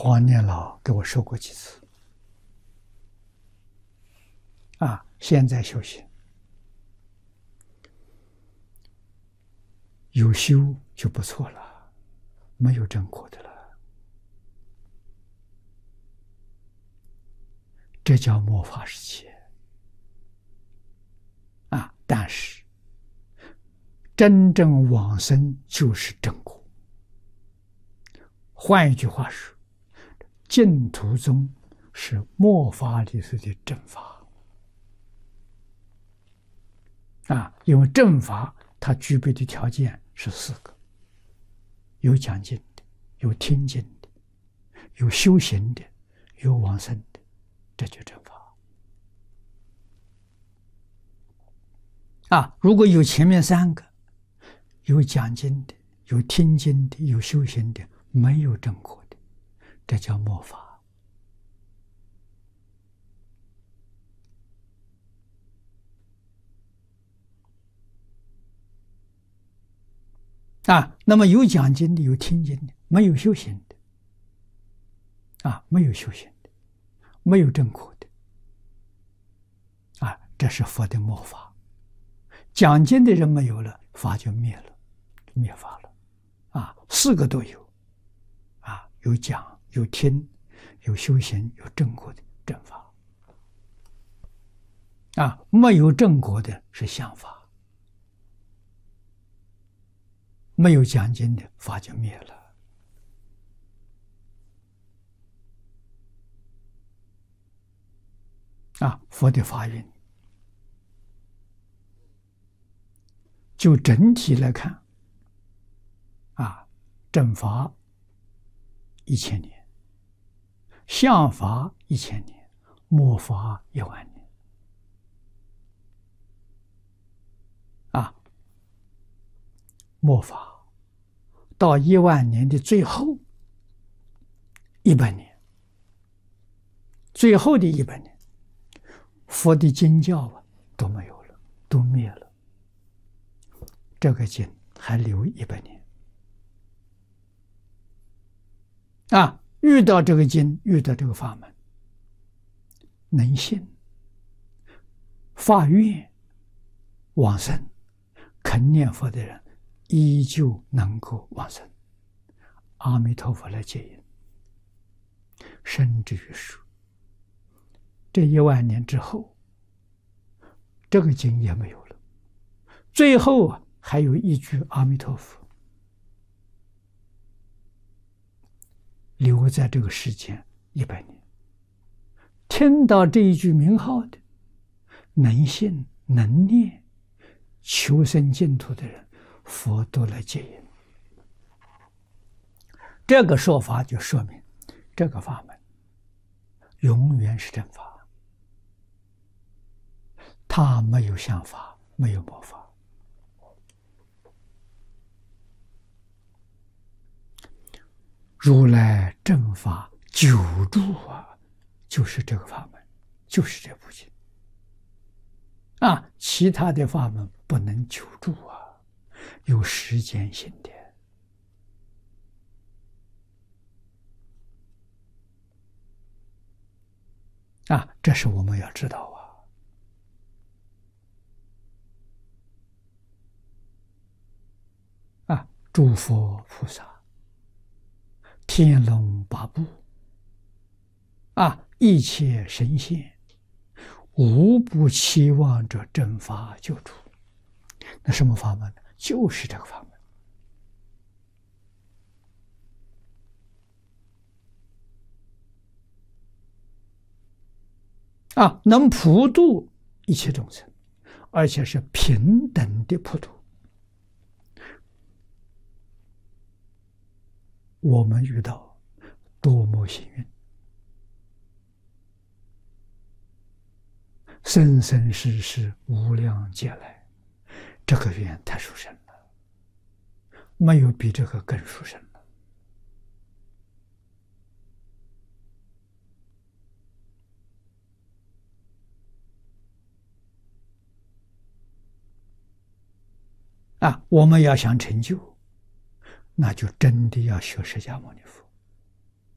黄念老给我说过几次。现在修行有修就不错了，没有正果的了，这叫末法时期但是真正往生就是正果。换一句话说，净土宗是末法里头的正法因为正法它具备的条件是4个：有讲经的，有听经的，有修行的，有往生的，这就正法。如果有前面3个，有讲经的，有听经的，有修行的，没有正果的，这叫末法。那么有讲经的，有听经的，没有修行的，没有修行的，没有正果的，这是佛的末法。讲经的人没有了，法就灭了，灭法了。4个都有，有讲，有听，有修行，有正果的正法。没有正果的是相法。没有讲经的法就灭了。佛的法运，就整体来看，正法1000年，相法1000年，末法10000年。末法到10000年的最后100年，最后的100年，佛的经教都没有了，都灭了，这个经还留100年。遇到这个经，遇到这个法门，能信、发愿、往生、肯念佛的人，依旧能够往生。阿弥陀佛来接引，甚至于说，这10000年之后，这个经也没有了，最后还有一句阿弥陀佛留在这个世间100年，听到这一句名号的，能信能念求生净土的人，佛都来接引。这个说法就说明这个法门永远是正法，它没有相法，没有末法。如来正法久住就是这个法门，就是这部经其他的法门不能久住有时间性的。这是我们要知道诸佛菩萨、天龙八部一切神仙，无不期望着正法救助。那什么法门呢？就是这个法门能普度一切众生，而且是平等的普度。我们遇到多么幸运，生生世世无量劫来，这个缘太殊胜了，没有比这个更殊胜了。我们要想成就，那就真的要学释迦牟尼佛。